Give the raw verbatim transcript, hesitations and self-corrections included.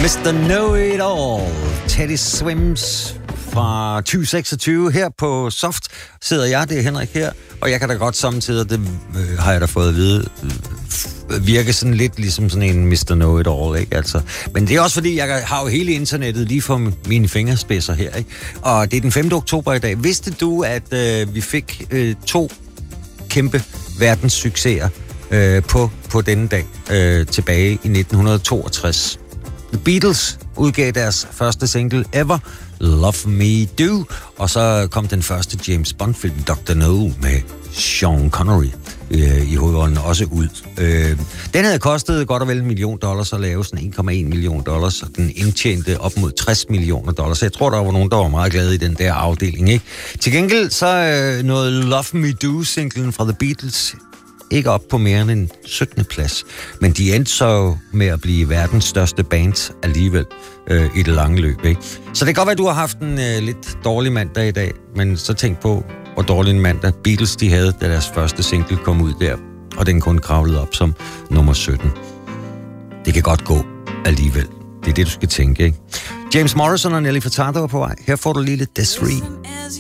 mister Know-It-All, Teddy Swims fra tyve seksogtyve. Her på Soft sidder jeg, det er Henrik her, og jeg kan da godt samtidig, det øh, har jeg da fået at vide, øh, virke sådan lidt ligesom sådan en mister Know-It-All, ikke? Altså, men det er også fordi, jeg har jo hele internettet lige for mine fingerspidser her, ikke? Og det er den femte oktober i dag. Vidste du, at øh, vi fik øh, to kæmpe verdenssucceser øh, på, på denne dag øh, tilbage i nitten toogtres? The Beatles udgav deres første single ever, Love Me Do, og så kom den første James Bond-film, doktor No, med Sean Connery øh, i hovedrollen også ud. Øh, den havde kostet godt og vel en million dollars at lave, sådan en komma en million dollars, og den indtjente op mod tres millioner dollars. Så jeg tror, der var nogen, der var meget glade i den der afdeling, ikke? Til gengæld så øh, noget Love Me Do-singlen fra The Beatles ikke op på mere end en syttende plads. Men de endte så med at blive verdens største band alligevel øh, i det lange løb, ikke? Så det kan godt være, at du har haft en øh, lidt dårlig mandag i dag, men så tænk på, hvor dårlig en mandag Beatles de havde, da deres første single kom ud der, og den kun kravlede op som nummer sytten. Det kan godt gå alligevel. Det er det, du skal tænke, ikke? James Morrison og Nelly Furtado er på vej. Her får du lige lidt Desiree.